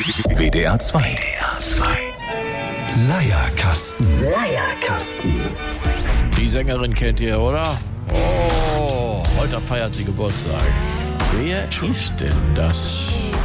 WDR 2. Leierkasten. Die Sängerin kennt ihr, oder? Oh, heute feiert sie Geburtstag. Wer ist denn das?